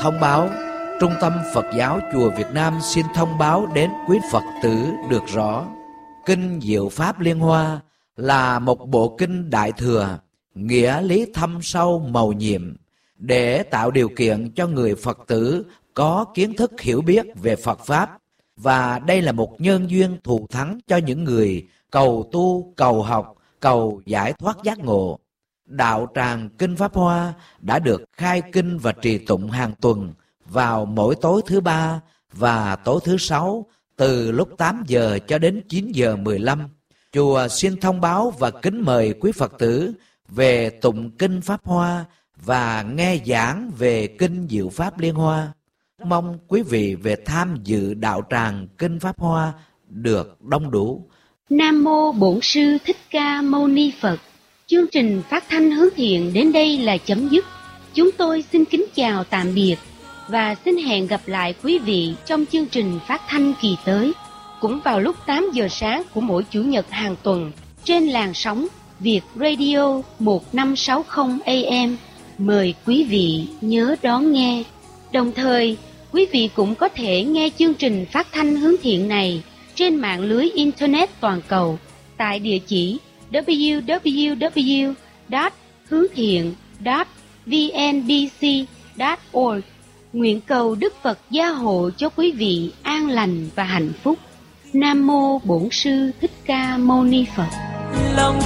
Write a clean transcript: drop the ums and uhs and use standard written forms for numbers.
thông báo, Trung tâm Phật giáo Chùa Việt Nam xin thông báo đến quý Phật tử được rõ: Kinh Diệu Pháp Liên Hoa là một bộ kinh Đại Thừa, nghĩa lý thâm sâu mầu nhiệm, để tạo điều kiện cho người Phật tử có kiến thức hiểu biết về Phật Pháp. Và đây là một nhân duyên thù thắng cho những người cầu tu, cầu học, cầu giải thoát giác ngộ. Đạo tràng Kinh Pháp Hoa đã được khai kinh và trì tụng hàng tuần vào mỗi tối thứ Ba và tối thứ Sáu từ lúc 8 giờ cho đến 9 giờ 15. Chùa xin thông báo và kính mời quý Phật tử về tụng Kinh Pháp Hoa và nghe giảng về Kinh Diệu Pháp Liên Hoa. Mong quý vị về tham dự đạo tràng Kinh Pháp Hoa được đông đủ. Nam mô Bổn Sư Thích Ca Mâu Ni Phật. Chương trình phát thanh hướng thiện đến đây là chấm dứt. Chúng tôi xin kính chào tạm biệt và xin hẹn gặp lại quý vị trong chương trình phát thanh kỳ tới, cũng vào lúc 8 giờ sáng của mỗi Chủ nhật hàng tuần trên làn sóng Việt Radio 1560 AM. Mời quý vị nhớ đón nghe. Đồng thời, quý vị cũng có thể nghe chương trình phát thanh hướng thiện này trên mạng lưới Internet toàn cầu tại địa chỉ www.hướngthiện.vnbc.org. Nguyện cầu Đức Phật gia hộ cho quý vị an lành và hạnh phúc. Nam mô Bổn Sư Thích Ca Mâu Ni Phật.